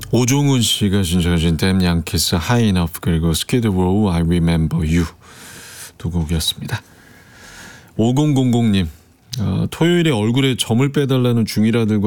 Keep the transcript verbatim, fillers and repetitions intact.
오종훈 씨가 신청하신 댐 양키스 High Enough 그리고 스키드 로우 I Remember You 두 곡이었습니다. 오공공공님 어, 토요일에 얼굴에 점을 빼달라는 중일아들과